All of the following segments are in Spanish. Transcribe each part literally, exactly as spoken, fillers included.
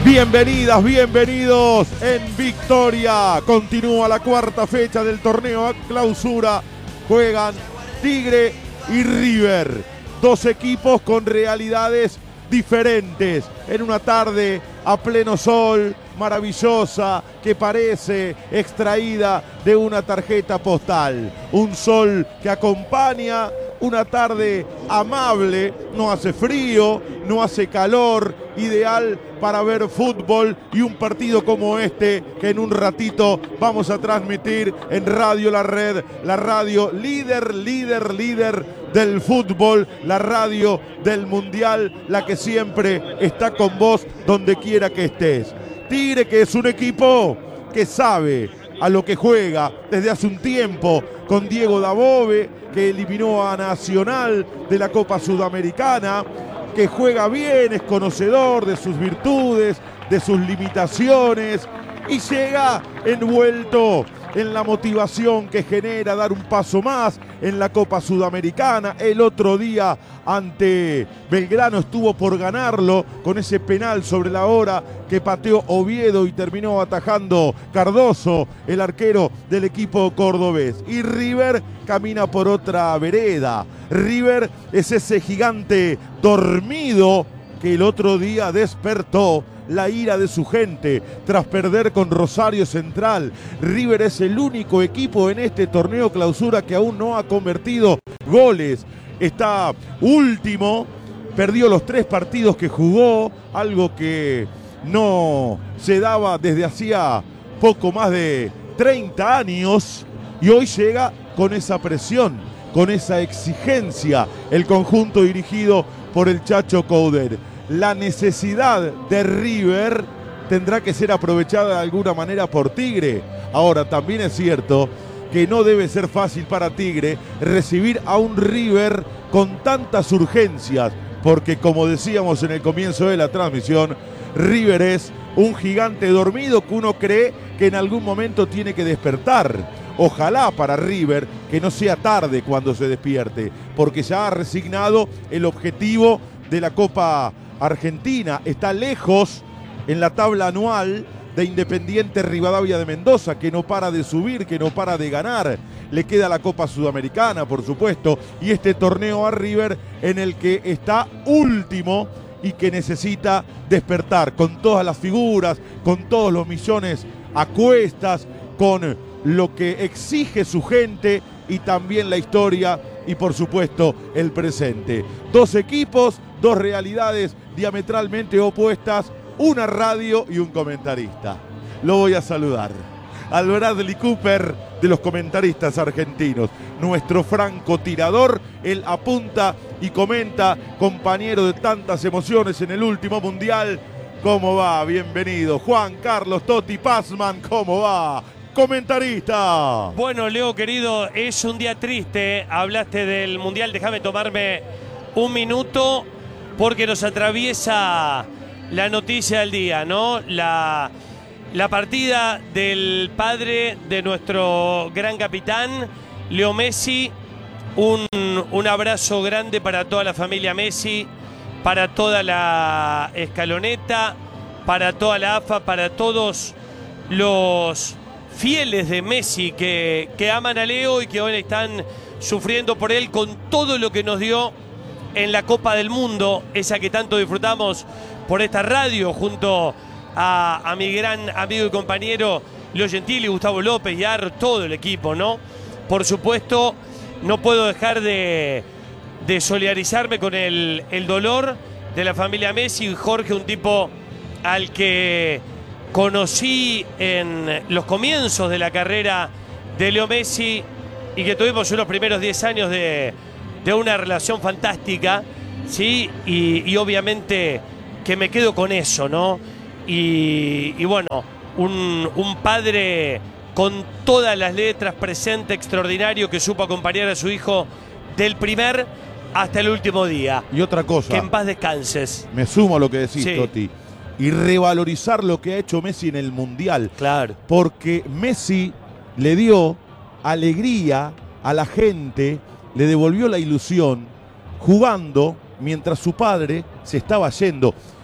Bienvenidas, bienvenidos en Victoria. Continúa la cuarta fecha del torneo a clausura. Juegan Tigre y River. Dos equipos con realidades diferentes. En una tarde a pleno sol, maravillosa, que parece extraída de una tarjeta postal. Un sol que acompaña una tarde amable, no hace frío, no hace calor, ideal para ver fútbol y un partido como este que en un ratito vamos a transmitir en Radio La Red, la radio líder, líder, líder del fútbol, la radio del Mundial, la que siempre está con vos donde quiera que estés. Tigre, que es un equipo que sabe a lo que juega desde hace un tiempo, con Diego Dabove, que eliminó a Nacional de la Copa Sudamericana, que juega bien, es conocedor de sus virtudes, de sus limitaciones, y llega envuelto en la motivación que genera dar un paso más en la Copa Sudamericana. El otro día ante Belgrano estuvo por ganarlo con ese penal sobre la hora que pateó Oviedo y terminó atajando Cardoso, el arquero del equipo cordobés. Y River camina por otra vereda. River es ese gigante dormido que el otro día despertó la ira de su gente tras perder con Rosario Central. River es el único equipo en este torneo clausura que aún no ha convertido goles. Está último, perdió los tres partidos que jugó, algo que no se daba desde hacía poco más de treinta años, y hoy llega con esa presión, con esa exigencia, el conjunto dirigido por el Chacho Coudet. La necesidad de River tendrá que ser aprovechada de alguna manera por Tigre. Ahora, también es cierto que no debe ser fácil para Tigre recibir a un River con tantas urgencias, porque como decíamos en el comienzo de la transmisión, River es un gigante dormido que uno cree que en algún momento tiene que despertar. Ojalá para River que no sea tarde cuando se despierte, porque ya ha resignado el objetivo de la Copa Argentina. Está lejos en la tabla anual de Independiente Rivadavia de Mendoza, que no para de subir, que no para de ganar. Le queda la Copa Sudamericana, por supuesto, y este torneo a River en el que está último y que necesita despertar con todas las figuras, con todos los millones a cuestas, con lo que exige su gente y también la historia y por supuesto el presente. Dos equipos, dos realidades diametralmente opuestas, una radio y un comentarista. Lo voy a saludar al Bradley Cooper de los comentaristas argentinos, nuestro francotirador. Él apunta y comenta, compañero de tantas emociones en el último mundial. ¿Cómo va? Bienvenido. Juan Carlos Totti Pazman, ¿cómo va? Comentarista. Bueno, Leo querido, es un día triste. Hablaste del mundial, déjame tomarme un minuto porque nos atraviesa la noticia del día, ¿no? La, la partida del padre de nuestro gran capitán, Leo Messi. Un, un abrazo grande para toda la familia Messi, para toda la escaloneta, para toda la A F A, para todos los fieles de Messi que, que aman a Leo y que hoy están sufriendo por él con todo lo que nos dio en la Copa del Mundo, esa que tanto disfrutamos por esta radio junto a, a mi gran amigo y compañero Leo Gentili, Gustavo López y Ar, todo el equipo, ¿no? Por supuesto, no puedo dejar de, de solidarizarme con el, el dolor de la familia Messi. Jorge, un tipo al que conocí en los comienzos de la carrera de Leo Messi y que tuvimos unos primeros diez años de, de una relación fantástica, ¿sí? Y, y obviamente que me quedo con eso, ¿no? Y, y bueno, un, un padre con todas las letras, presente, extraordinario, que supo acompañar a su hijo del primer hasta el último día. Y otra cosa. Que en paz descanses. Me sumo a lo que decís, Sí. Totti. Y revalorizar lo que ha hecho Messi en el Mundial. Claro. Porque Messi le dio alegría a la gente, le devolvió la ilusión, jugando mientras su padre se estaba yendo.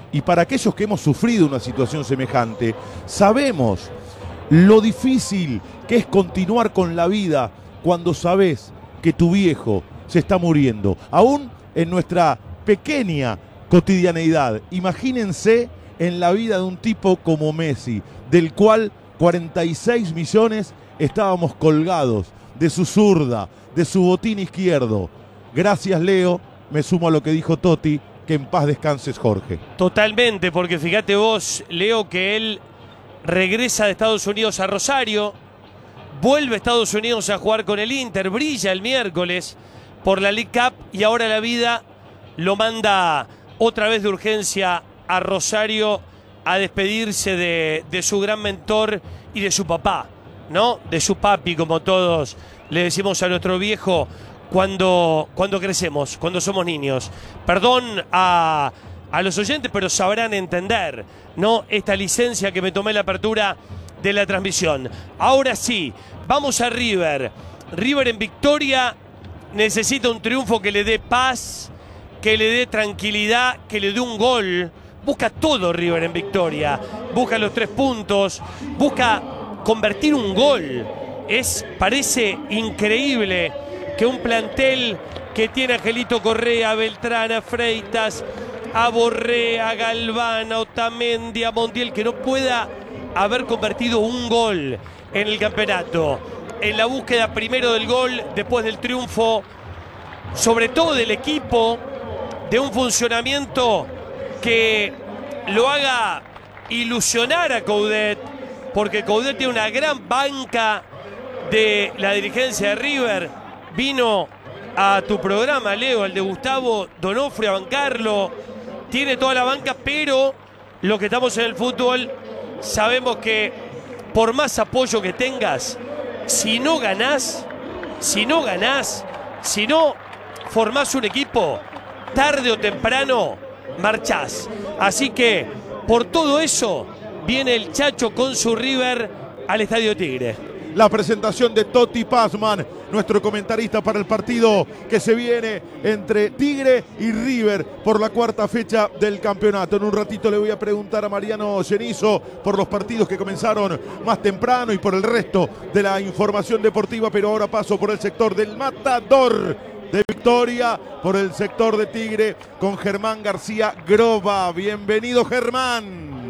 Y para aquellos que hemos sufrido una situación semejante, sabemos lo difícil que es continuar con la vida cuando sabes que tu viejo se está muriendo. Aún en nuestra pequeña cotidianeidad. Imagínense en la vida de un tipo como Messi, del cual cuarenta y seis millones estábamos colgados de su zurda, de su botín izquierdo. Gracias, Leo. Me sumo a lo que dijo Totti, que en paz descanses, Jorge. Totalmente, porque fíjate vos, Leo, que él regresa de Estados Unidos a Rosario, vuelve a Estados Unidos a jugar con el Inter, brilla el miércoles por la League Cup y ahora la vida lo manda otra vez de urgencia a Rosario a despedirse de, de su gran mentor y de su papá, ¿no? De su papi, como todos le decimos a nuestro viejo cuando, cuando crecemos, cuando somos niños. Perdón a, a los oyentes, pero sabrán entender, ¿no? Esta licencia que me tomé en la apertura de la transmisión. Ahora sí, vamos a River. River en victoria necesita un triunfo que le dé paz, que le dé tranquilidad, que le dé un gol. Busca todo River en victoria. Busca los tres puntos, busca convertir un gol. Es, parece increíble que un plantel que tiene a Angelito Correa, a Beltrán, a Freitas, a Borré, a Galván, a Otamendi, a Montiel, que no pueda haber convertido un gol en el campeonato. En la búsqueda primero del gol, después del triunfo, sobre todo del equipo, de un funcionamiento que lo haga ilusionar a Coudet, porque Coudet tiene una gran banca de la dirigencia de River. Vino a tu programa, Leo, el de Gustavo Donofrio, a bancarlo. Tiene toda la banca, pero los que estamos en el fútbol sabemos que por más apoyo que tengas, si no ganás, si no ganás, si no formás un equipo, tarde o temprano marchás. Así que por todo eso viene el Chacho con su River al Estadio Tigre. La presentación de Totti Pazman, nuestro comentarista para el partido que se viene entre Tigre y River por la cuarta fecha del campeonato. En un ratito le voy a preguntar a Mariano Cenizo por los partidos que comenzaron más temprano y por el resto de la información deportiva, pero ahora paso por el sector del Matador de Victoria, por el sector de Tigre con Germán García Groba. Bienvenido, Germán.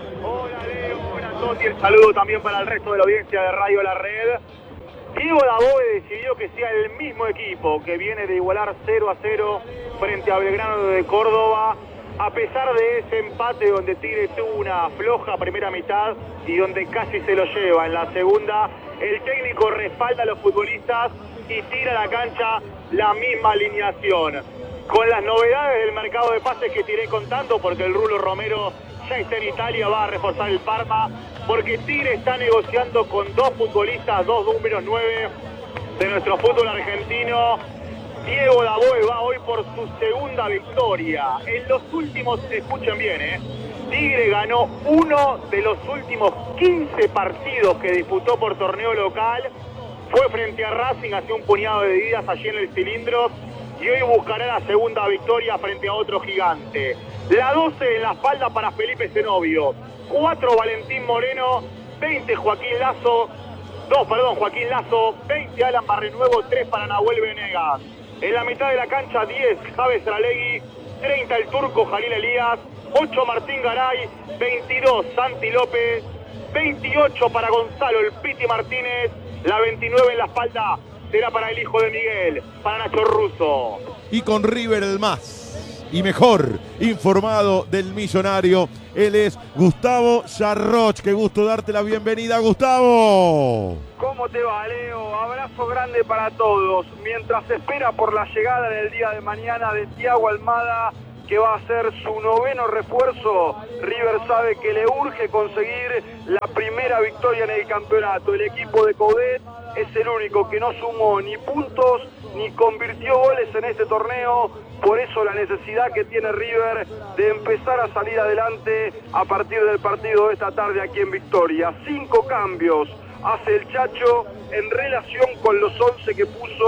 Y el saludo también para el resto de la audiencia de Radio La Red. Diego Dabove decidió que sea el mismo equipo que viene de igualar cero a cero frente a Belgrano de Córdoba, a pesar de ese empate donde Tigre tuvo una floja primera mitad y donde casi se lo lleva en la segunda. El técnico respalda a los futbolistas y tira a la cancha la misma alineación, con las novedades del mercado de pases que tiré contando, porque el Rulo Romero ya está en Italia, va a reforzar el Parma, porque Tigre está negociando con dos futbolistas, dos números nueve de nuestro fútbol argentino. Diego Dabove va hoy por su segunda victoria. En los últimos, escuchen bien, ¿eh? Tigre ganó uno de los últimos quince partidos que disputó por torneo local. Fue frente a Racing hace un puñado de días allí en el Cilindro. Y hoy buscará la segunda victoria frente a otro gigante. La doce en la espalda para Felipe Zenobio. cuatro Valentín Moreno, veinte Joaquín Lazo, dos, perdón, Joaquín Lazo, veinte Alan Barrenuevo, tres para Nahuel Venegas. En la mitad de la cancha, diez Javes Ralegui, treinta el turco Jalil Elías, ocho Martín Garay, veintidós Santi López, veintiocho para Gonzalo el Piti Martínez, la veintinueve en la espalda será para el hijo de Miguel, para Nacho Russo. Y con River el más y mejor informado del millonario, él es Gustavo Yarroch. Qué gusto darte la bienvenida, Gustavo. ¿Cómo te va, Leo? Abrazo grande para todos. Mientras se espera por la llegada en el día de mañana de Thiago Almada, que va a ser su noveno refuerzo, River sabe que le urge conseguir la primera victoria en el campeonato. El equipo de Coudet es el único que no sumó ni puntos ni convirtió goles en este torneo. Por eso la necesidad que tiene River de empezar a salir adelante a partir del partido de esta tarde aquí en Victoria. Cinco cambios hace el Chacho en relación con los once que puso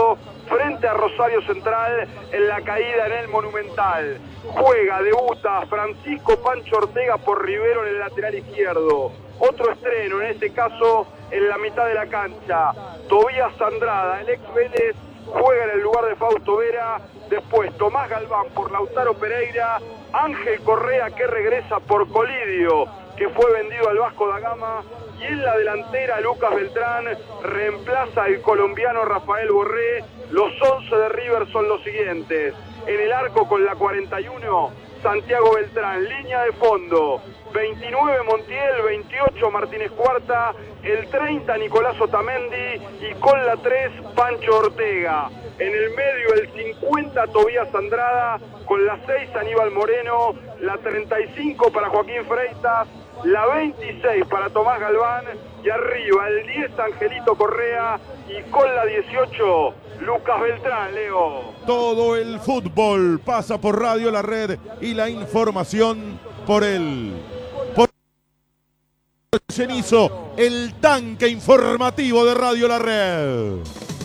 frente a Rosario Central en la caída en el Monumental. Juega, debuta Francisco Pancho Ortega por Rivero en el lateral izquierdo. Otro estreno, en este caso en la mitad de la cancha. Tobías Andrada, el ex Vélez, juega en el lugar de Fausto Vera. Después Tomás Galván por Lautaro Pereira. Ángel Correa, que regresa por Colidio, que fue vendido al Vasco da Gama. Y en la delantera Lucas Beltrán reemplaza al colombiano Rafael Borré. Los once de River son los siguientes. En el arco con la cuarenta y uno, Santiago Beltrán. Línea de fondo, veintinueve Montiel, veintiocho Martínez Cuarta, el treinta Nicolás Otamendi y con la tres Pancho Ortega. En el medio el cincuenta Tobías Andrada, con la seis Aníbal Moreno, la treinta y cinco para Joaquín Freitas, la veintiséis para Tomás Galván y arriba el diez Angelito Correa y con la dieciocho Lucas Beltrán, Leo. Todo el fútbol pasa por Radio La Red y la información por él. Por Cenizo, el tanque informativo de Radio La Red.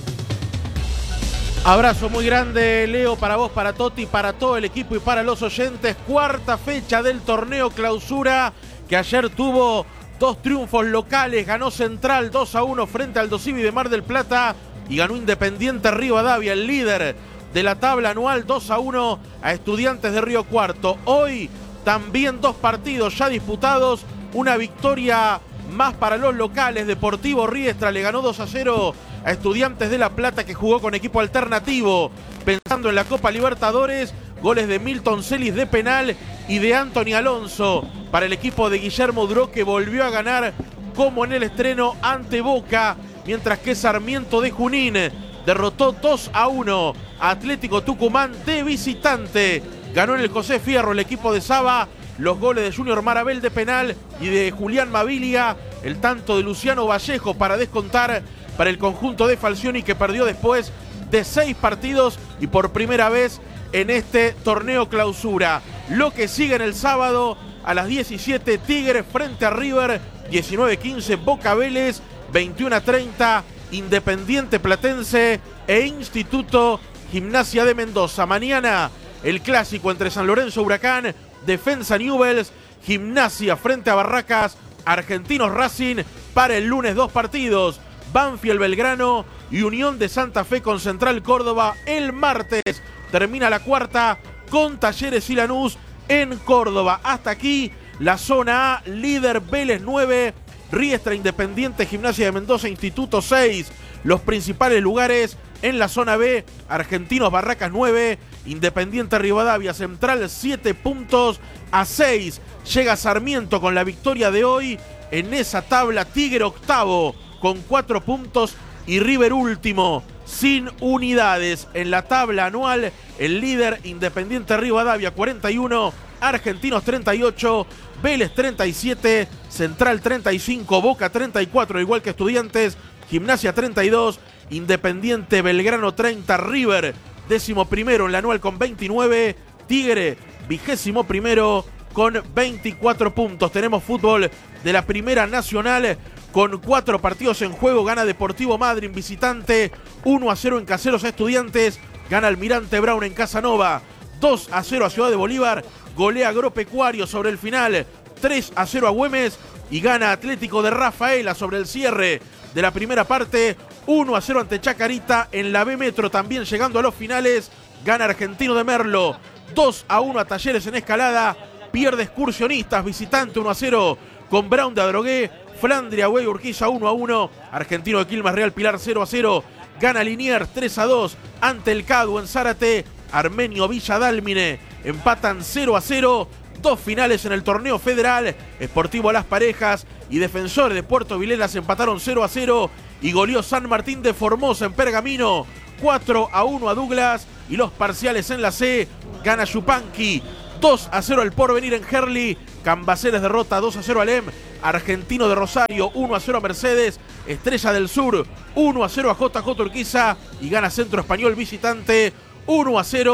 Abrazo muy grande, Leo, para vos, para Toti, para todo el equipo y para los oyentes. Cuarta fecha del torneo Clausura, que ayer tuvo dos triunfos locales. Ganó Central dos a uno frente al Dosivi de Mar del Plata y ganó Independiente Rivadavia, el líder de la tabla anual, dos a uno a Estudiantes de Río Cuarto. Hoy también dos partidos ya disputados, una victoria más para los locales. Deportivo Riestra le ganó dos a cero a Estudiantes de La Plata, que jugó con equipo alternativo pensando en la Copa Libertadores. Goles de Milton Celis de penal y de Anthony Alonso para el equipo de Guillermo Duró, que volvió a ganar como en el estreno ante Boca, mientras que Sarmiento de Junín derrotó dos a uno a Atlético Tucumán de visitante. Ganó en el José Fierro el equipo de Saba. Los goles de Junior Marabel de penal y de Julián Mavilia. El tanto de Luciano Vallejo para descontar para el conjunto de Falcioni, que perdió después de seis partidos y por primera vez en este torneo Clausura. Lo que sigue en el sábado a las diecisiete, Tigre frente a River, diecinueve quince Boca Vélez, veintiuno treinta Independiente Platense e Instituto Gimnasia de Mendoza. Mañana el clásico entre San Lorenzo Huracán, Defensa Newell's, Gimnasia frente a Barracas, Argentinos Racing. Para el lunes dos partidos, Banfield Belgrano y Unión de Santa Fe con Central Córdoba. El martes termina la cuarta con Talleres y Lanús en Córdoba. Hasta aquí la zona A, líder Vélez nueve, Riestra, Independiente, Gimnasia de Mendoza, Instituto seis. Los principales lugares en la zona B, Argentinos Barracas nueve, Independiente Rivadavia, Central siete puntos a seis. Llega Sarmiento con la victoria de hoy en esa tabla. Tigre octavo con cuatro puntos y River último sin unidades. En la tabla anual, el líder Independiente Rivadavia cuarenta y uno, Argentinos treinta y ocho, Vélez treinta y siete, Central treinta y cinco, Boca treinta y cuatro, igual que Estudiantes, Gimnasia treinta y dos, Independiente Belgrano treinta, River décimo primero en la anual con veintinueve, Tigre vigésimo primero con veinticuatro puntos. Tenemos fútbol de la Primera Nacional con cuatro partidos en juego. Gana Deportivo Madryn visitante, uno a cero en Caseros a Estudiantes. Gana Almirante Brown en Casanova, dos a cero a Ciudad de Bolívar. Golea Agropecuario sobre el final, tres a cero a Güemes. Y gana Atlético de Rafaela sobre el cierre de la primera parte, uno a cero ante Chacarita. En la B Metro también llegando a los finales, gana Argentino de Merlo, dos a uno a Talleres en Escalada. Pierde Excursionistas visitante uno a cero con Brown de Adrogué. Flandria, Güey, Urquiza uno a uno. Argentino de Quilmes, Real Pilar cero a cero. Gana Liniers tres a dos ante el Cadu en Zárate. Armenio Villa Dálmine empatan cero a cero. Dos finales en el torneo federal. Sportivo Las Parejas y Defensores de Puerto Vilelas empataron cero a cero. Y goleó San Martín de Formosa en Pergamino cuatro a uno a Douglas. Y los parciales en la C, gana Yupanqui dos a cero al Porvenir en Herli. Cambaceres derrota dos a cero al E M. Argentino de Rosario uno a cero a Mercedes. Estrella del Sur uno a cero a J J Urquiza. Y gana Centro Español visitante uno a cero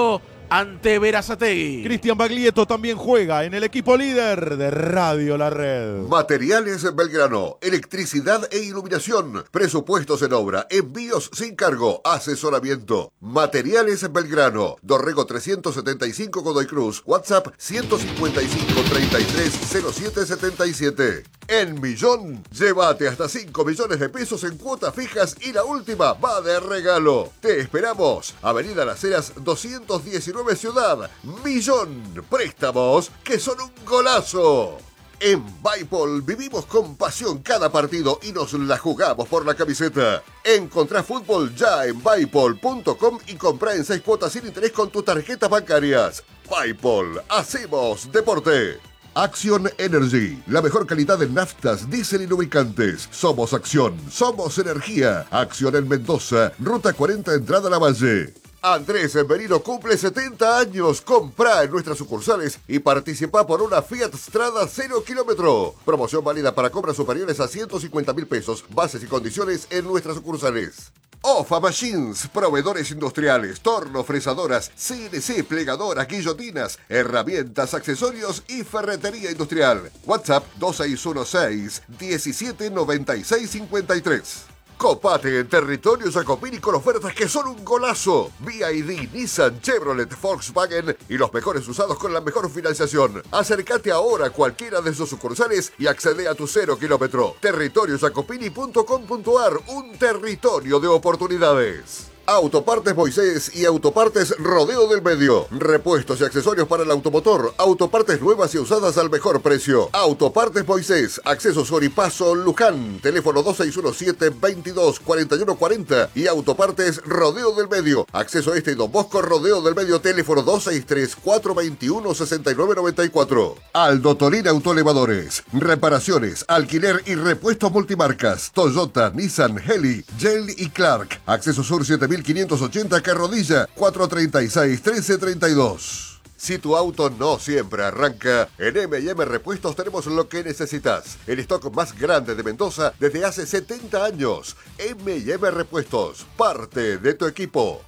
ante Berazategui. Cristian Baglietto también juega en el equipo líder de Radio La Red. Materiales Belgrano, electricidad e iluminación, presupuestos en obra, envíos sin cargo, asesoramiento. Materiales Belgrano, Dorrego trescientos setenta y cinco Godoy Cruz, WhatsApp ciento cincuenta y cinco, treinta y tres, cero siete setenta y siete. En Millón, llévate hasta cinco millones de pesos en cuotas fijas y la última va de regalo. Te esperamos. Avenida Las Heras doscientos diecinueve Ciudad. Millón. Préstamos que son un golazo. En Bipol vivimos con pasión cada partido y nos la jugamos por la camiseta. Encontrá fútbol ya en bipol punto com y comprá en seis cuotas sin interés con tus tarjetas bancarias. Bipol, hacemos deporte. Action Energy, la mejor calidad en naftas, diésel y lubricantes. Somos Acción, somos energía. Acción en Mendoza, Ruta cuarenta, entrada a La Valle. Andrés Merino cumple setenta años. Comprá en nuestras sucursales y participa por una Fiat Strada cero kilómetro. Promoción válida para compras superiores a ciento cincuenta mil pesos. Bases y condiciones en nuestras sucursales. Ofa Machines, proveedores industriales, torno, fresadoras, C N C, plegadoras, guillotinas, herramientas, accesorios y ferretería industrial. WhatsApp dos seis uno seis, diecisiete noventa y seis cincuenta y tres. Copate en territorio Jacopini con ofertas que son un golazo. B I D, Nissan, Chevrolet, Volkswagen y los mejores usados con la mejor financiación. Acércate ahora a cualquiera de sus sucursales y accede a tu cero kilómetro. territorio jacopini punto com punto ar, un territorio de oportunidades. Autopartes Moisés y Autopartes Rodeo del Medio. Repuestos y accesorios para el automotor. Autopartes nuevas y usadas al mejor precio. Autopartes Moisés. Acceso Soripaso Luján. Teléfono dos seis uno siete, veintidós, cuarenta y uno cuarenta. Y Autopartes Rodeo del Medio. Acceso Este y Don Bosco Rodeo del Medio. Teléfono dos seis tres, cuatro veintiuno, sesenta y nueve noventa y cuatro. Aldo Tolín Autoelevadores. Reparaciones, alquiler y repuestos multimarcas. Toyota, Nissan, Heli, Gel y Clark. Acceso Sur siete mil quinientos ochenta Carrodilla, cuatro treinta y seis, trece treinta y dos. Si tu auto no siempre arranca, en eme y eme Repuestos tenemos lo que necesitas. El stock más grande de Mendoza desde hace setenta años. eme y eme Repuestos, parte de tu equipo.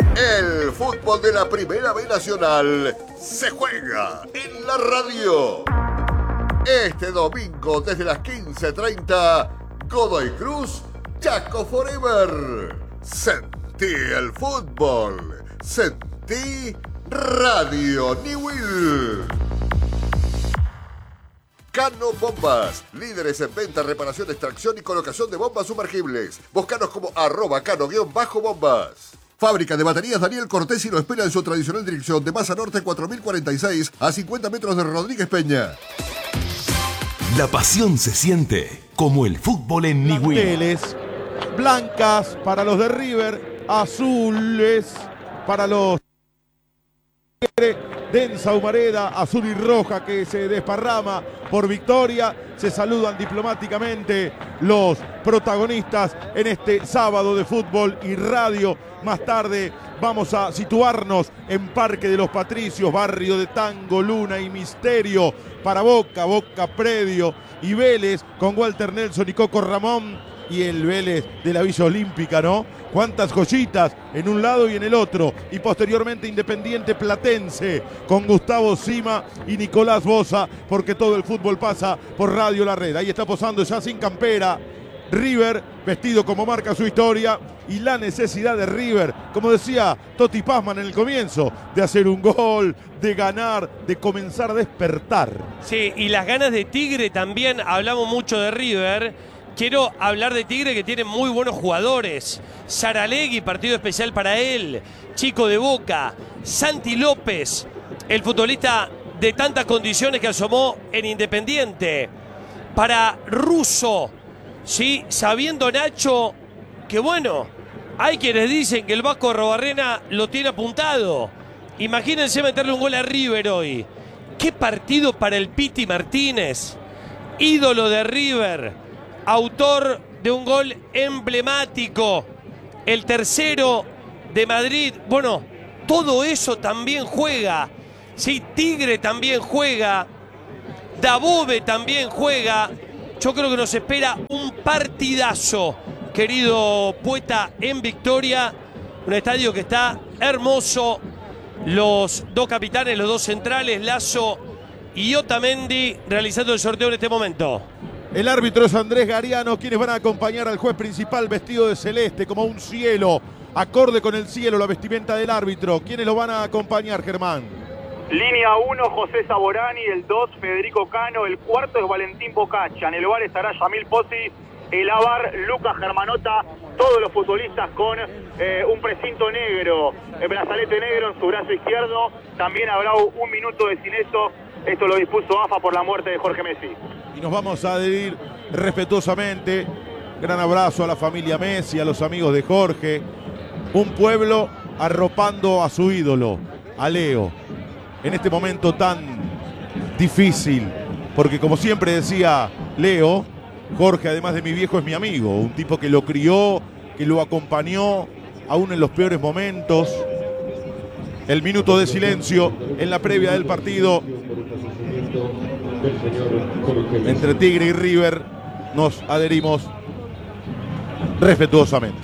El fútbol de la Primera B Nacional se juega en la radio. Este domingo desde las quince treinta, Godoy Cruz, Chaco Forever. Sentí el fútbol, sentí Radio Newell. Cano Bombas, líderes en venta, reparación, extracción y colocación de bombas sumergibles. Búscanos como arroba cano-bombas. Fábrica de baterías Daniel Cortés y lo espera en su tradicional dirección de Maza Norte cuatro mil cuarenta y seis a cincuenta metros de Rodríguez Peña. La pasión se siente como el fútbol en Newell. Planteles blancas para los de River, azules para los densa humareda, azul y roja que se desparrama por victoria. Se saludan diplomáticamente los protagonistas en este sábado de fútbol y radio. Más tarde vamos a situarnos en Parque de los Patricios, barrio de tango, luna y misterio, para Boca, Boca Predio y Vélez con Walter Nelson y Coco Ramón. Y el Vélez de la Villa Olímpica, ¿no? Cuántas joyitas en un lado y en el otro. Y posteriormente Independiente Platense con Gustavo Sima y Nicolás Boza, porque todo el fútbol pasa por Radio La Red. Ahí está posando ya sin campera River, vestido como marca su historia, y la necesidad de River, como decía Totti Pazman en el comienzo, de hacer un gol, de ganar, de comenzar a despertar. Sí, y las ganas de Tigre también. Hablamos mucho de River. Quiero hablar de Tigre, que tiene muy buenos jugadores. Saralegui, partido especial para él. Chico de Boca. Santi López, el futbolista de tantas condiciones que asomó en Independiente. Para Russo, sí, sabiendo Nacho que, bueno, hay quienes dicen que el Vasco Arrobarrena lo tiene apuntado. Imagínense meterle un gol a River hoy. Qué partido para el Piti Martínez, ídolo de River. Autor de un gol emblemático, el tercero de Madrid. Bueno, todo eso también juega. Sí, Tigre también juega. Dabove también juega. Yo creo que nos espera un partidazo, querido poeta, en Victoria. Un estadio que está hermoso, los dos capitanes, los dos centrales, Lazo y Otamendi, realizando el sorteo en este momento. El árbitro es Andrés Gariano, quienes van a acompañar al juez principal vestido de celeste, como un cielo, acorde con el cielo, la vestimenta del árbitro. ¿Quiénes lo van a acompañar, Germán? Línea uno, José Saborani. El dos, Federico Cano. El cuarto es Valentín Bocacha. En el bar estará Yamil Pozzi. El Avar, Lucas Germanota. Todos los futbolistas con eh, un precinto negro, el brazalete negro en su brazo izquierdo. También habrá un minuto de silencio. Esto lo dispuso AFA por la muerte de Jorge Messi. Y nos vamos a adherir respetuosamente. Gran abrazo a la familia Messi, a los amigos de Jorge. Un pueblo arropando a su ídolo, a Leo, en este momento tan difícil. Porque como siempre decía Leo, Jorge, además de mi viejo, es mi amigo. Un tipo que lo crió, que lo acompañó, aún en los peores momentos. El minuto de silencio en la previa del partido entre Tigre y River. Nos adherimos respetuosamente.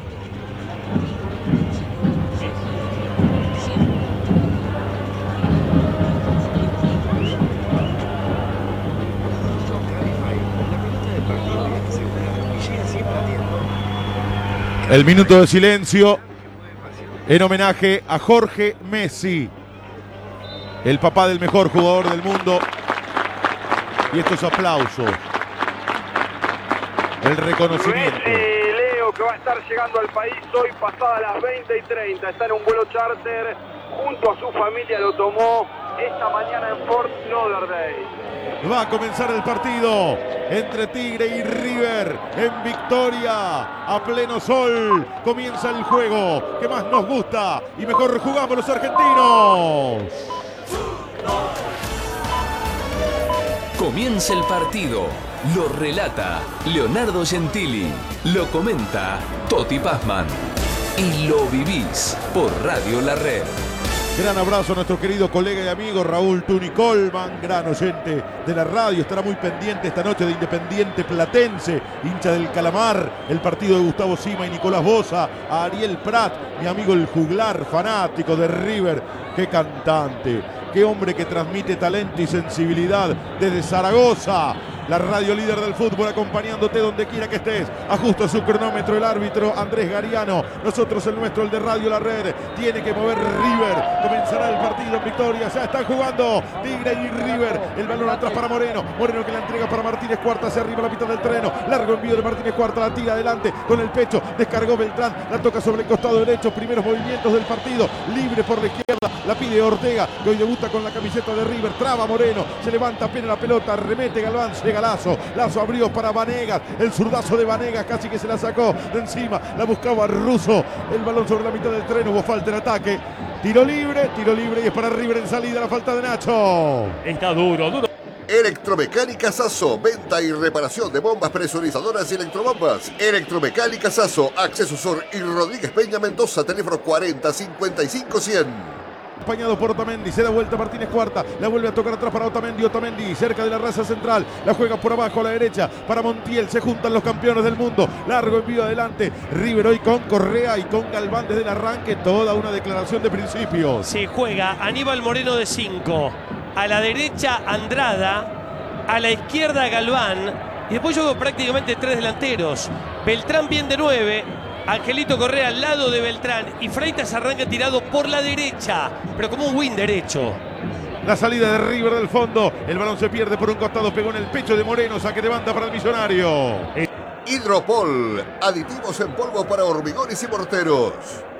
El minuto de silencio en homenaje a Jorge Messi, el papá del mejor jugador del mundo. Y estos aplausos, el reconocimiento. Messi, Leo, que va a estar llegando al país hoy pasadas las veinte y treinta. Está en un vuelo charter, junto a su familia lo tomó esta mañana en Fort Lauderdale. Va a comenzar el partido entre Tigre y River en Victoria, a pleno sol. Comienza el juego que más nos gusta y mejor jugamos los argentinos. Comienza el partido. Lo relata Leonardo Gentili. Lo comenta Toti Pazman. Y lo vivís por Radio La Red. Gran abrazo a nuestro querido colega y amigo Raúl Tuni Colman, gran oyente de la radio. Estará muy pendiente esta noche de Independiente Platense, hincha del Calamar, el partido de Gustavo Sima y Nicolás Boza. A Ariel Prat, mi amigo el juglar, fanático de River. Qué cantante, qué hombre que transmite talento y sensibilidad desde Zaragoza. La radio líder del fútbol acompañándote donde quiera que estés. Ajusta su cronómetro el árbitro Andrés Gariano. Nosotros el nuestro, el de Radio La Red. Tiene que mover River. Comenzará el partido en Victoria. Ya están jugando Tigre y River. El balón atrás para Moreno. Moreno que la entrega para Martínez Cuarta. Hacia arriba la mitad del terreno. Largo envío de Martínez Cuarta. La tira adelante con el pecho. Descargó Beltrán. La toca sobre el costado derecho. Primeros movimientos del partido. Libre por la izquierda. La pide Ortega, que hoy debuta con la camiseta de River. Traba Moreno. Se levanta apenas la pelota. Remete Galván. Llega Lazo. Lazo abrió para Vanegas. El zurdazo de Vanegas casi que se la sacó de encima. La buscaba Russo. El balón sobre la mitad del terreno. Hubo falta en ataque. Tiro libre. Tiro libre y es para River en salida. La falta de Nacho. Está duro, duro. Electromecánica Sasso, venta y reparación de bombas presurizadoras y electrobombas. Electromecánica Sasso, Acceso Sur y Rodríguez Peña Mendoza, teléfono cuarenta cincuenta y cinco cien. Acompañado por Otamendi, se da vuelta Martínez Cuarta, la vuelve a tocar atrás para Otamendi, Otamendi cerca de la raza central, la juega por abajo a la derecha para Montiel, se juntan los campeones del mundo, largo envío adelante, River hoy con Correa y con Galván desde el arranque, toda una declaración de principios. Se juega Aníbal Moreno de cinco, a la derecha Andrada, a la izquierda Galván, y después yo veo prácticamente tres delanteros, Beltrán bien de nueve, Angelito Correa al lado de Beltrán y Freitas arranca tirado por la derecha, pero como un win derecho. La salida de River del fondo, el balón se pierde por un costado, pegó en el pecho de Moreno, saque de banda para el Millonario. Hidropol, aditivos en polvo para hormigones y morteros.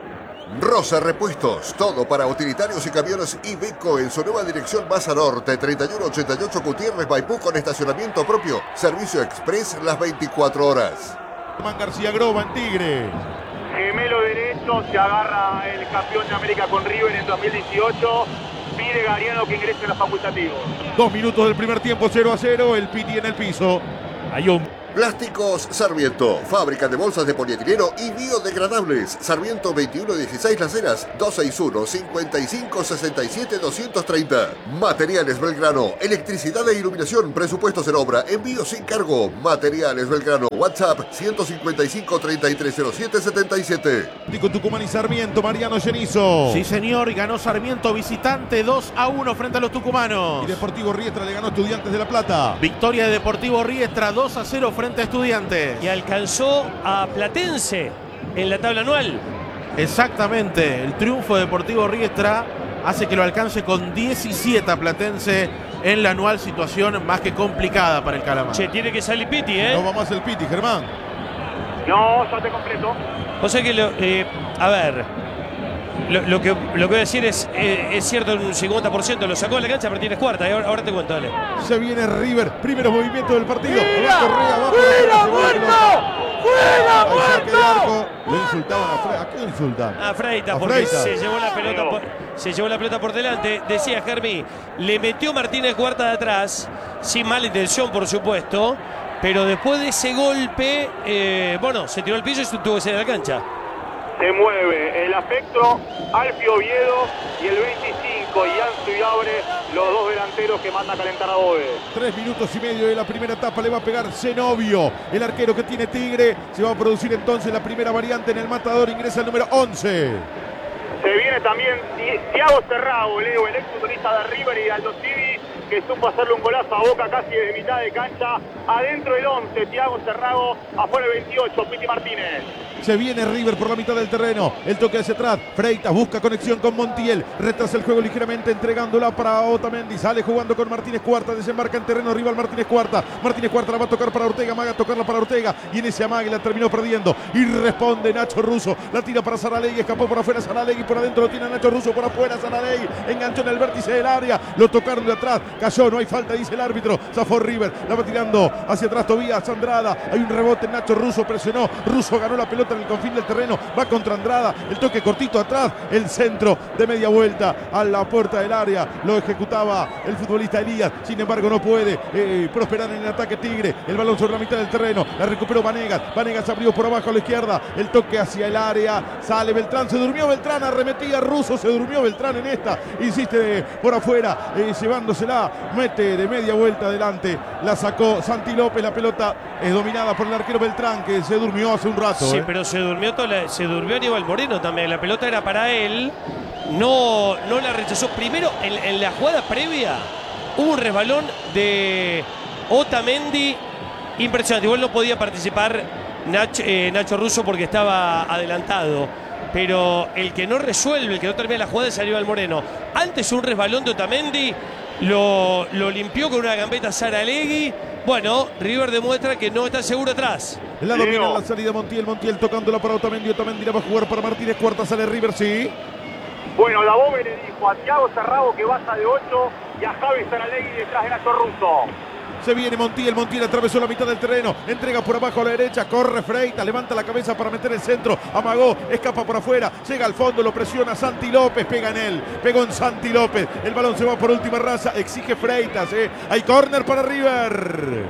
Rosa Repuestos, todo para utilitarios y camiones Iveco en su nueva dirección Baza Norte, treinta y uno ochenta y ocho Gutiérrez Maipú con estacionamiento propio, servicio express las veinticuatro horas. Man García Groba en Tigre. Gemelo derecho, se agarra el campeón de América con River en dos mil dieciocho. Pide Gariano que ingrese en los facultativos. Dos minutos del primer tiempo, cero a cero. El Piti en el piso. Hay un Plásticos Sarmiento, fábrica de bolsas de polietileno y biodegradables. Sarmiento veintiuno dieciséis Las Heras, dos seis uno, cinco cinco, seis siete, dos tres cero. Materiales Belgrano, electricidad e iluminación, presupuestos en obra, envío sin cargo. Materiales Belgrano, WhatsApp ciento cincuenta y cinco, treinta y tres cero siete, setenta y siete. Tico Tucumán y Sarmiento, Mariano Genizo. Sí, señor, y ganó Sarmiento visitante dos a uno frente a los tucumanos. Y Deportivo Riestra le ganó a Estudiantes de La Plata. Victoria de Deportivo Riestra dos a cero frente a Estudiantes. Y alcanzó a Platense en la tabla anual. Exactamente, el triunfo de Deportivo Riestra hace que lo alcance con diecisiete a Platense en la anual, situación más que complicada para el Calamar. Che, tiene que salir Piti, ¿eh? No va más el Piti, Germán. No, ya te completo. O sea que, lo, eh, a ver, lo, lo, que, lo que voy a decir es, eh, es cierto, un cincuenta por ciento lo sacó de la cancha Martínez Cuarta. Ahora, ahora te cuento, dale. Se viene River, primeros movimientos del partido. ¡Fuera! Correa, va ¡Fuera, por muerto! ¡Fuera, muerto! Lo insultaban a Freita. ¿A qué lo insultan? A Freita, A porque Freita. se llevó la pelota por, se llevó la pelota por delante. Decía Germi, le metió Martínez Cuarta de atrás, sin mala intención, por supuesto. Pero después de ese golpe, eh, bueno, se tiró al piso y se tuvo que salir de la cancha. Se mueve el afecto, Alfio Oviedo y el veinticinco, Ian Suyabre, los dos delanteros que manda a calentar a Bove. Tres minutos y medio de la primera etapa le va a pegar Zenobio, el arquero que tiene Tigre. Se va a producir entonces la primera variante en el matador. Ingresa el número once. Se viene también Thiago Serrao, Leo, el ex futbolista de River y de Aldo Civi, que supo hacerle un golazo a Boca casi de mitad de cancha. Adentro el once, Thiago Serrao, afuera el veintiocho, Piti Martínez. Se viene River por la mitad del terreno. El toque hacia atrás. Freitas busca conexión con Montiel. Retrasa el juego ligeramente entregándola para Otamendi. Sale jugando con Martínez Cuarta. Desembarca en terreno rival Martínez Cuarta. Martínez Cuarta la va a tocar para Ortega. Amaga a tocarla para Ortega. Y en ese amague la terminó perdiendo. Y responde Nacho Russo. La tira para Saralegui. Escapó por afuera Saralegui. Por adentro lo tiene Nacho Russo. Por afuera Saralegui. Enganchó en el vértice del área. Lo tocaron de atrás. Cayó. No hay falta, dice el árbitro. Zafó River. La va tirando hacia atrás Tobías Andrada. Hay un rebote. Nacho Russo presionó. Russo ganó la pelota en el confín del terreno. Va contra Andrada, el toque cortito atrás, el centro de media vuelta a la puerta del área, lo ejecutaba el futbolista Elías, sin embargo no puede eh, prosperar en el ataque Tigre. El balón sobre la mitad del terreno, la recuperó Vanegas, Vanegas abrió por abajo a la izquierda, el toque hacia el área, sale Beltrán, se durmió Beltrán, arremetía Russo, se durmió Beltrán en esta, insiste por afuera, eh, llevándosela, mete de media vuelta adelante, la sacó Santi López, la pelota es dominada por el arquero Beltrán, que se durmió hace un rato. Sí, eh. pero se durmió toda la, se durmió Aníbal Moreno también. La pelota era para él. No, no la rechazó. Primero, en, en la jugada previa, hubo un resbalón de Otamendi impresionante. Igual no podía participar Nacho, eh, Nacho Russo porque estaba adelantado. Pero el que no resuelve, el que no termina la jugada es Aníbal Moreno. Antes un resbalón de Otamendi lo, lo limpió con una gambeta Saralegui. Bueno, River demuestra que no está seguro atrás. La domina la salida Montiel, Montiel tocándola para Otamendi, Otamendi la va a jugar para Martínez Cuarta, sale River, sí. Bueno, la Bove le dijo a Thiago Serrao que vaya de ocho y a Javi Saralegui detrás de Nacho Russo. Se viene Montiel, Montiel atravesó la mitad del terreno, entrega por abajo a la derecha, corre Freitas, levanta la cabeza para meter el centro, amagó, escapa por afuera, llega al fondo, lo presiona Santi López, pega en él, pegó en Santi López, el balón se va por última raza, exige Freitas, eh. Hay córner para River.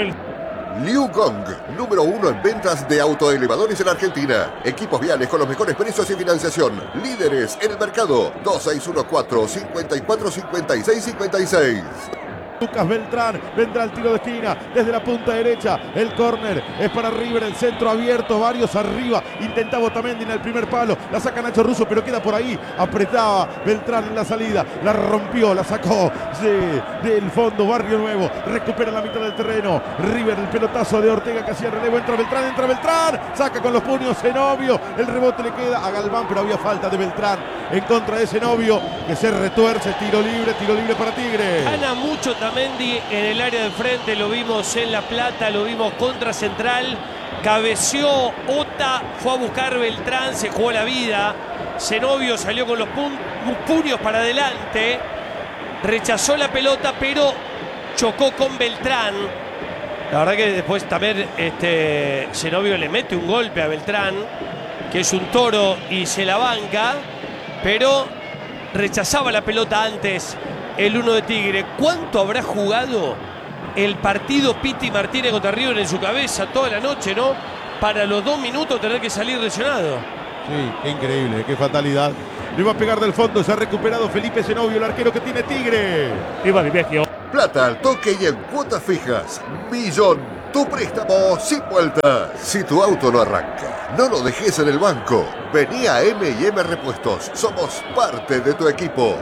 Liu Gong, número uno en ventas de autoelevadores en Argentina. Equipos viales con los mejores precios y financiación. Líderes en el mercado. dos seis uno cuatro, cinco cuatro, cinco seis cinco seis. Lucas Beltrán, vendrá el tiro de esquina desde la punta derecha, el córner es para River, el centro abierto, varios arriba, intentaba Otamendi en el primer palo, la saca Nacho Russo pero queda por ahí, apretaba Beltrán en la salida, la rompió, la sacó de, del fondo, Barrio Nuevo, recupera la mitad del terreno, River, el pelotazo de Ortega que hacía relevo, entra Beltrán, entra Beltrán, saca con los puños Zenobio, el rebote le queda a Galván pero había falta de Beltrán en contra de Zenobio que se retuerce, tiro libre, tiro libre para Tigre. Gana mucho Otamendi en el área de frente, lo vimos en La Plata, lo vimos contra Central, cabeció Ota, fue a buscar Beltrán, se jugó la vida, Zenobio salió con los pu puños para adelante, rechazó la pelota pero chocó con Beltrán. La verdad que después también este, Zenobio le mete un golpe a Beltrán, que es un toro y se la banca, pero rechazaba la pelota antes el uno de Tigre. ¿Cuánto habrá jugado el partido Piti Martínez contra River en su cabeza toda la noche, ¿no? Para los dos minutos tener que salir lesionado. Sí, qué increíble, qué fatalidad. Le va a pegar del fondo, se ha recuperado Felipe Zenobio, el arquero que tiene Tigre. Viva mi vecchio. Plata al toque y en cuotas fijas. Millón, tu préstamo sin vuelta. Si tu auto no arranca, no lo dejes en el banco. Vení a M y M Repuestos. Somos parte de tu equipo.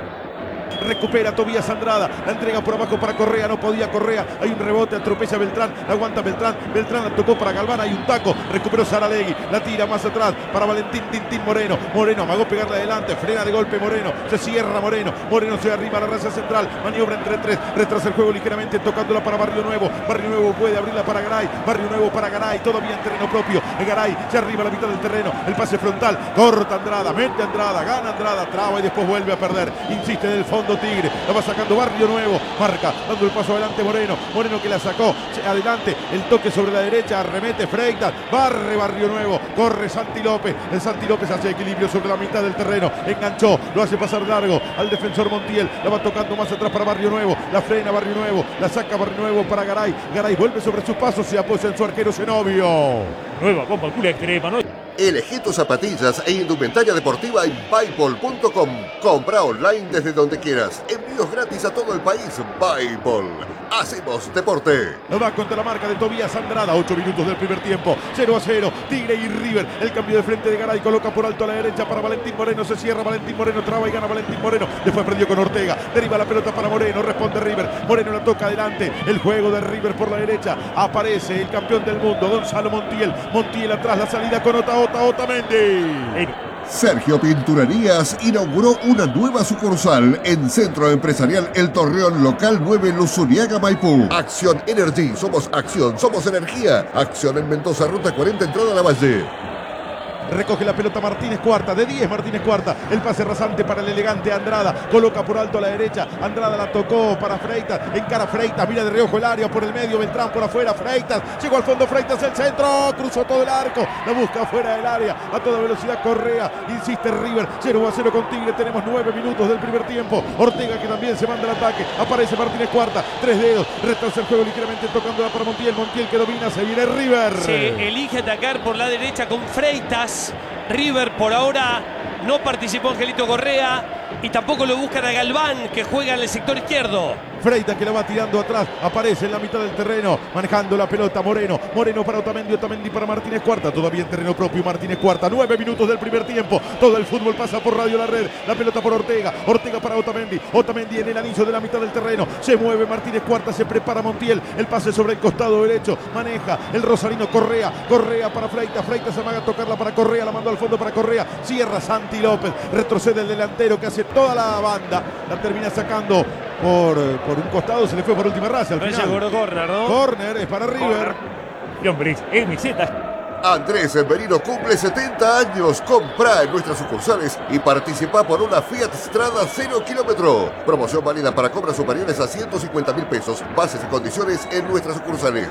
Recupera Tobías Andrada, la entrega por abajo para Correa, no podía Correa, hay un rebote, atropella Beltrán, la aguanta Beltrán, Beltrán la tocó para Galván, hay un taco, recuperó Saralegui, la tira más atrás para Valentín Tintín Moreno, Moreno amagó pegarle adelante, frena de golpe Moreno, se cierra Moreno, Moreno se arriba a la raya central, maniobra entre tres, retrasa el juego ligeramente tocándola para Barrio Nuevo, Barrio Nuevo puede abrirla para Garay, Barrio Nuevo para Garay, todavía en terreno propio, Garay se arriba a la mitad del terreno, el pase frontal, corta Andrada, mete Andrada, gana Andrada, traba y después vuelve a perder, insiste en el fondo Tigre, la va sacando Barrio Nuevo, marca, dando el paso adelante Moreno, Moreno que la sacó, adelante, el toque sobre la derecha, arremete Freitas, barre Barrio Nuevo, corre Santi López, el Santi López hace equilibrio sobre la mitad del terreno, enganchó, lo hace pasar largo al defensor Montiel, la va tocando más atrás para Barrio Nuevo, la frena Barrio Nuevo, la saca Barrio Nuevo para Garay, Garay vuelve sobre sus pasos, se apoya en su arquero Zenobio. Nueva bomba culo extrema, ¿no? Elegí tus zapatillas e indumentaria deportiva en Paipol punto com. Compra online desde donde quieras. Envíos gratis a todo el país. Paipol. Hacemos deporte. Lo va contra la marca de Tobías Andrada. ocho minutos del primer tiempo. cero a cero. Tigre y River. El cambio de frente de Garay. Coloca por alto a la derecha para Valentín Moreno. Se cierra Valentín Moreno. Traba y gana Valentín Moreno. Después perdió con Ortega. Deriva la pelota para Moreno. Responde River. Moreno la toca adelante. El juego de River por la derecha. Aparece el campeón del mundo, Gonzalo Montiel. Montiel atrás. La salida con Ota, Ota, Otamendi. Sergio Pinturerías inauguró una nueva sucursal en Centro Empresarial El Torreón, local nueve, Luzuriaga, Maipú. Acción Energy, somos acción, somos energía. Acción en Mendoza, ruta cuarenta, entrada a la Valle. Recoge la pelota Martínez Cuarta, de diez Martínez Cuarta, el pase rasante para el elegante Andrada, coloca por alto a la derecha, Andrada la tocó para Freitas, encara Freitas, mira de reojo el área por el medio, Beltrán por afuera, Freitas, llegó al fondo Freitas, el centro, cruzó todo el arco, la busca afuera del área, a toda velocidad Correa, insiste River, cero a cero con Tigre, tenemos nueve minutos del primer tiempo, Ortega que también se manda el ataque, aparece Martínez Cuarta, tres dedos, retrasa el juego ligeramente tocándola para Montiel, Montiel que domina, se viene River. Se elige atacar por la derecha con Freitas. River por ahora no participó Angelito Correa y tampoco lo buscan a Galván, que juega en el sector izquierdo. Freitas que la va tirando atrás, aparece en la mitad del terreno, manejando la pelota Moreno, Moreno para Otamendi, Otamendi para Martínez Cuarta, todavía en terreno propio Martínez Cuarta, nueve minutos del primer tiempo, todo el fútbol pasa por Radio La Red, la pelota por Ortega, Ortega para Otamendi, Otamendi en el anillo de la mitad del terreno, se mueve Martínez Cuarta, se prepara Montiel, el pase sobre el costado derecho, maneja el rosarino Correa, Correa para Freitas, Freitas se amaga a tocarla para Correa, la mandó al fondo para Correa, cierra Santi López, retrocede el delantero que hace toda la banda, la termina sacando por, por un costado, se le fue por última raza al final. Corner, ¿no? Corner es para River. Hombre, es mi Z. Andrés Merino cumple setenta años. Compra en nuestras sucursales y participa por una Fiat Strada cero kilómetro. Promoción válida para compras superiores a ciento cincuenta mil pesos. Bases y condiciones en nuestras sucursales.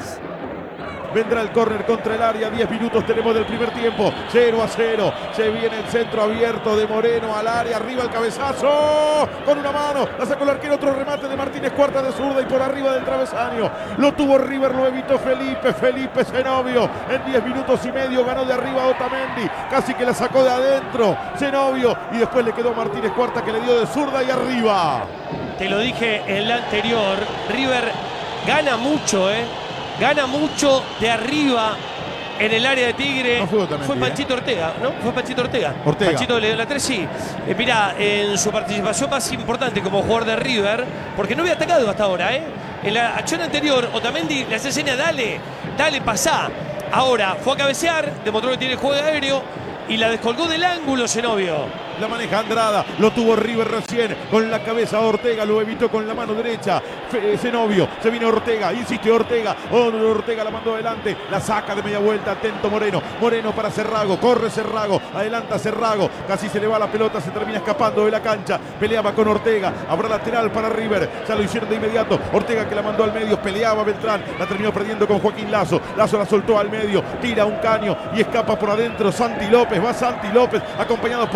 Vendrá el córner contra el área, diez minutos tenemos del primer tiempo, cero a cero, se viene el centro abierto de Moreno al área, arriba el cabezazo, con una mano, la sacó el arquero, otro remate de Martínez Cuarta de zurda y por arriba del travesaño, lo tuvo River, lo evitó Felipe, Felipe Zenobio, en diez minutos y medio ganó de arriba a Otamendi, casi que la sacó de adentro, Zenobio, y después le quedó Martínez Cuarta que le dio de zurda y arriba. Te lo dije en la anterior, River gana mucho, ¿eh? Gana mucho de arriba en el área de Tigre. No fue Otamendi, fue Panchito Ortega, ¿no? Fue Panchito Ortega. Ortega. Panchito le dio la tres, sí. Eh, mirá, en su participación más importante como jugador de River, porque no había atacado hasta ahora, ¿eh? En la acción anterior, Otamendi le hace seña, dale, dale, pasá. Ahora fue a cabecear, demostró que tiene juego aéreo y la descolgó del ángulo Zenobio. La maneja Andrada, lo tuvo River recién con la cabeza Ortega, lo evitó con la mano derecha. Zenobio, se viene Ortega, insiste Ortega, Ortega la mandó adelante, la saca de media vuelta, atento Moreno, Moreno para Cerrago, corre Cerrago, adelanta Cerrago, casi se le va la pelota, se termina escapando de la cancha, peleaba con Ortega, habrá lateral para River, ya lo hicieron de inmediato, Ortega que la mandó al medio, peleaba Beltrán, la terminó perdiendo con Joaquín Lazo, Lazo la soltó al medio, tira un caño y escapa por adentro Santi López, va Santi López, acompañado por Russo,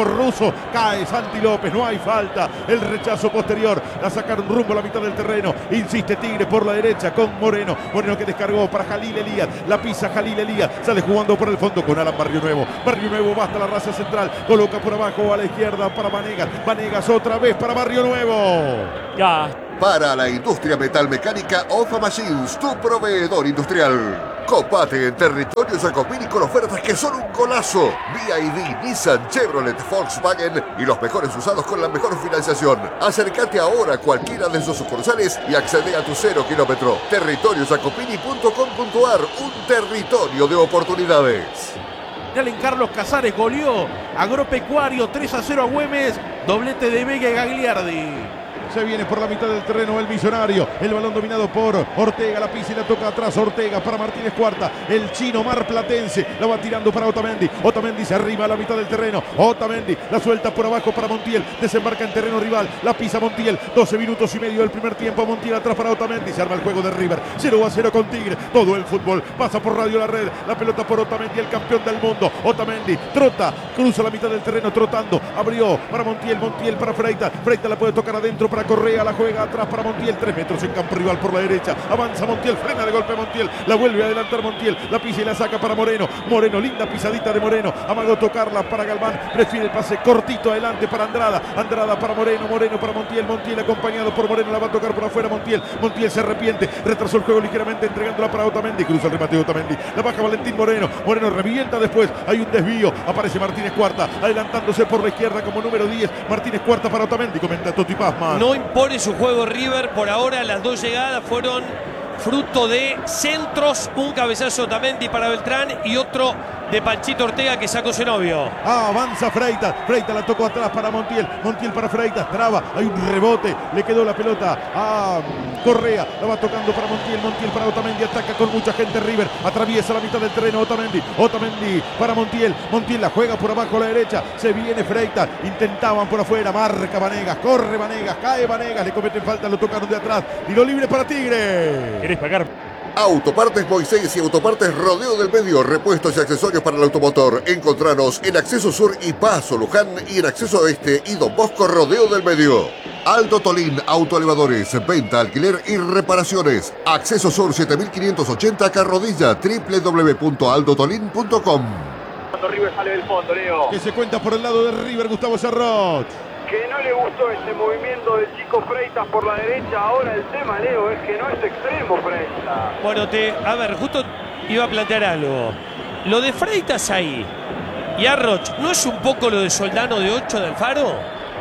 cruzó, cae Santi López, no hay falta. El rechazo posterior, la sacaron rumbo a la mitad del terreno. Insiste Tigre por la derecha con Moreno. Moreno que descargó para Jalil Elías. La pisa Jalil Elías. Sale jugando por el fondo con Alan Barrio Nuevo. Barrio Nuevo va hasta la raza central. Coloca por abajo a la izquierda para Vanegas. Vanegas otra vez para Barrio Nuevo. Ya. Para la industria metalmecánica, Ofa Machines, tu proveedor industrial. Copate en territorio Jacopini con ofertas que son un golazo. B I D, Nissan, Chevrolet, Volkswagen y los mejores usados con la mejor financiación. Acércate ahora a cualquiera de sus sucursales y accede a tu cero kilómetro. territorio jacopini punto com punto ar, un territorio de oportunidades. Allen Carlos Casares goleó Agropecuario tres a cero a Güemes. Doblete de Vega y Gagliardi. Se viene por la mitad del terreno el Millonario. El balón dominado por Ortega. La pisa y la toca atrás. Ortega para Martínez Cuarta. El chino marplatense. La va tirando para Otamendi. Otamendi se arriba a la mitad del terreno. Otamendi la suelta por abajo para Montiel. Desembarca en terreno rival. La pisa Montiel. doce minutos y medio del primer tiempo. Montiel atrás para Otamendi. Se arma el juego de River. cero a cero con Tigre. Todo el fútbol pasa por Radio La Red. La pelota por Otamendi, el campeón del mundo. Otamendi trota. Cruza la mitad del terreno trotando. Abrió para Montiel. Montiel para Freitas. Freitas la puede tocar adentro para Correa, la juega atrás para Montiel, tres metros en campo rival por la derecha, avanza Montiel, frena de golpe Montiel, la vuelve a adelantar Montiel, la pisa y la saca para Moreno, Moreno, linda pisadita de Moreno, amagó tocarla para Galván, prefiere el pase cortito adelante para Andrada, Andrada para Moreno, Moreno para Montiel, Montiel acompañado por Moreno, la va a tocar por afuera Montiel, Montiel se arrepiente, retrasó el juego ligeramente entregándola para Otamendi, cruza el remate de Otamendi, la baja Valentín Moreno, Moreno revienta después, hay un desvío, aparece Martínez Cuarta, adelantándose por la izquierda como número diez, Martínez Cuarta para Otamendi, comenta Toti Pazman. No impone su juego River, por ahora las dos llegadas fueron fruto de centros, un cabezazo Otamendi para Beltrán y otro de Panchito Ortega que sacó Zenobio. Ah, avanza Freitas, Freitas la tocó atrás para Montiel, Montiel para Freitas, traba, hay un rebote, le quedó la pelota a Correa, la va tocando para Montiel, Montiel para Otamendi, ataca con mucha gente River, atraviesa la mitad del terreno Otamendi, Otamendi para Montiel, Montiel la juega por abajo a la derecha, se viene Freitas, intentaban por afuera, marca Vanegas, corre Vanegas, cae Vanegas, le cometen falta, lo tocaron de atrás, tiro libre para Tigre. ¿Querés pagar? Autopartes Moisés y Autopartes Rodeo del Medio, repuestos y accesorios para el automotor. Encontranos en Acceso Sur y Paso Luján y en Acceso Oeste y Don Bosco Rodeo del Medio. Aldo Tolín Autoelevadores, venta, alquiler y reparaciones. Acceso Sur siete mil quinientos ochenta Carrodilla, doble u doble u doble u punto aldo tolín punto com. Cuando River sale del fondo, Leo. Que se cuenta por el lado de River, Gustavo Sarroch. Que no le gustó ese movimiento del chico Freitas por la derecha. Ahora el tema, Leo, es que no es extremo Freitas. Bueno, te, a ver, justo iba a plantear algo. Lo de Freitas ahí y Arroch, ¿no es un poco lo de Soldano de ocho de Alfaro?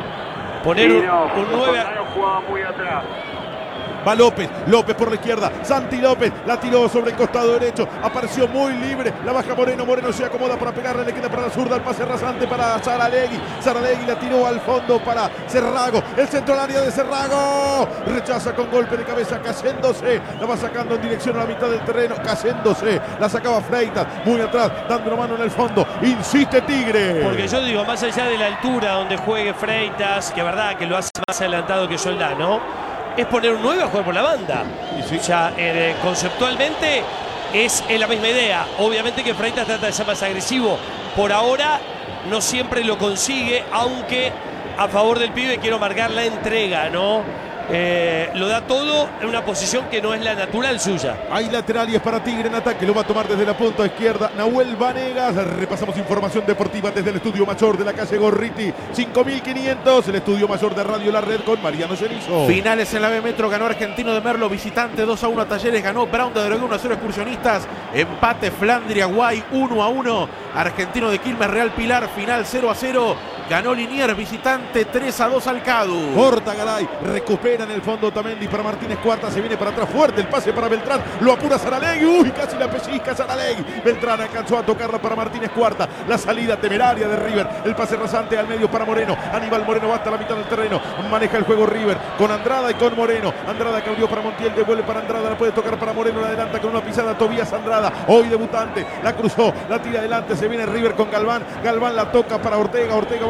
Poner Sí, no, un nueve. Soldano jugaba muy atrás. Va López, López por la izquierda, Santi López la tiró sobre el costado derecho, apareció muy libre, la baja Moreno, Moreno se acomoda para pegarle, le queda para la zurda, el pase rasante para Saralegui, Saralegui la tiró al fondo para Cerrago, el centro al área de Cerrago, rechaza con golpe de cabeza, cayéndose, la va sacando en dirección a la mitad del terreno, cayéndose, la sacaba Freitas, muy atrás, dando una mano en el fondo, insiste Tigre. Porque yo digo, más allá de la altura donde juegue Freitas, que es verdad que lo hace más adelantado que Soldano, es poner un nueve a jugar por la banda. Sí. O sea, eh, conceptualmente es, es la misma idea. Obviamente que Freitas trata de ser más agresivo. Por ahora no siempre lo consigue, aunque a favor del pibe quiero marcar la entrega, ¿no? Eh, lo da todo en una posición que no es la natural suya. Hay lateral y es para Tigre en ataque, lo va a tomar desde la punta izquierda Nahuel Vanegas. Repasamos información deportiva desde el estudio mayor de la calle Gorriti cinco mil quinientos, el estudio mayor de Radio La Red con Mariano Cenizo. Finales en la B Metro, ganó Argentino de Merlo, visitante dos a uno a Talleres, ganó Brown de Drogué uno a cero Excursionistas, empate Flandria Guay uno a uno, Argentino de Quilmes Real Pilar, final cero a cero, ganó Liniers, visitante tres a dos al Cadu. Corta Garay, recupera en el fondo Otamendi para Martínez Cuarta, se viene para atrás fuerte, el pase para Beltrán, lo apura Saralegui, uy, casi la pellizca Saralegui, Beltrán alcanzó a tocarla para Martínez Cuarta, la salida temeraria de River, el pase rasante al medio para Moreno, Aníbal Moreno va hasta la mitad del terreno, maneja el juego River, con Andrada y con Moreno, Andrada que abrió para Montiel, devuelve para Andrada, la puede tocar para Moreno, la adelanta con una pisada Tobías Andrada, hoy debutante, la cruzó, la tira adelante, se viene River con Galván, Galván la toca para Ortega, Ortega va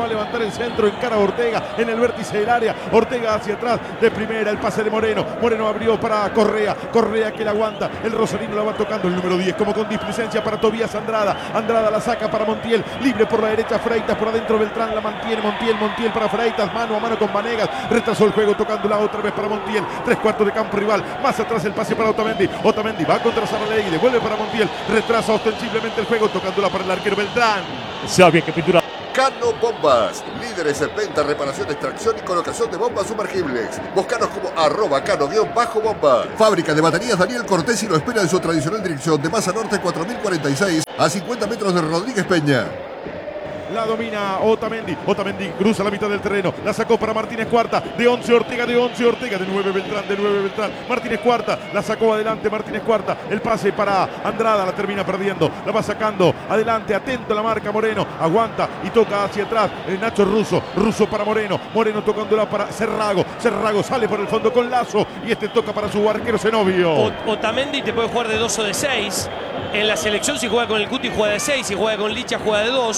a levantar el centro, encara a Ortega en el vértice del área. Ortega hacia atrás de primera, el pase de Moreno. Moreno abrió para Correa. Correa que la aguanta. El rosarino la va tocando el número diez, como con displicencia para Tobías Andrada. Andrada la saca para Montiel. Libre por la derecha, Freitas por adentro. Beltrán la mantiene. Montiel, Montiel para Freitas. Mano a mano con Vanegas. Retrasó el juego tocándola otra vez para Montiel. Tres cuartos de campo rival. Más atrás el pase para Otamendi. Otamendi va contra Saralegui. Devuelve para Montiel. Retrasa ostensiblemente el juego tocándola para el arquero Beltrán. Sabe que pintura. Cano Bombas, líderes en venta, reparación, extracción y colocación de bombas sumergibles. Búscanos como arroba cano-bomba. Fábrica de baterías Daniel Cortés y lo espera en su tradicional dirección de Maza Norte cuatro mil cuarenta y seis a cincuenta metros de Rodríguez Peña. La domina Otamendi. Otamendi cruza la mitad del terreno. La sacó para Martínez Cuarta. De once Ortega, de once Ortega. De nueve Beltrán, de nueve Beltrán. Martínez Cuarta. La sacó adelante Martínez Cuarta. El pase para Andrada. La termina perdiendo. La va sacando adelante. Atento a la marca Moreno. Aguanta y toca hacia atrás. El Nacho Russo. Russo para Moreno. Moreno tocándola para Cerrago. Cerrago sale por el fondo con Lazo. Y este toca para su arquero Zenobio. O- Otamendi te puede jugar de dos o de seis. En la selección si juega con el Cuti juega de seis. Si juega con Licha juega de dos.